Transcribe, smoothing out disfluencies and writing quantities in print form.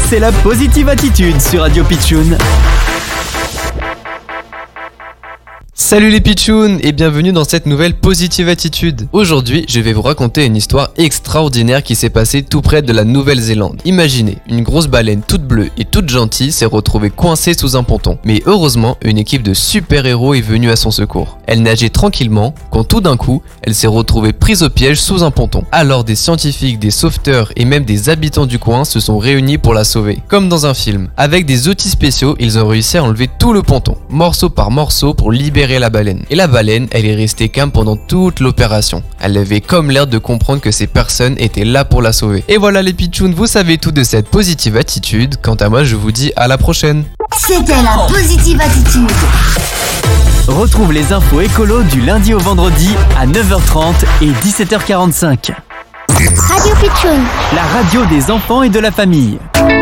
c'est la Positive Attitude sur Radio Pitchoun. Salut les pitchouns et bienvenue dans cette nouvelle Positive Attitude. Aujourd'hui, je vais vous raconter une histoire extraordinaire qui s'est passée tout près de la Nouvelle-Zélande. Imaginez, une grosse baleine toute bleue et toute gentille s'est retrouvée coincée sous un ponton. Mais heureusement, une équipe de super-héros est venue à son secours. Elle nageait tranquillement quand tout d'un coup, elle s'est retrouvée prise au piège sous un ponton. Alors des scientifiques, des sauveteurs et même des habitants du coin se sont réunis pour la sauver. Comme dans un film. Avec des outils spéciaux, ils ont réussi à enlever tout le ponton, morceau par morceau pour libérer la baleine. Et la baleine, elle est restée calme pendant toute l'opération. Elle avait comme l'air de comprendre que ces personnes étaient là pour la sauver. Et voilà les pitchouns, vous savez tout de cette Positive Attitude. Quant à moi, je vous dis à la prochaine. C'était la Positive Attitude. Retrouve les infos écolo du lundi au vendredi à 9h30 et 17h45. Radio Pitchoun. La radio des enfants et de la famille.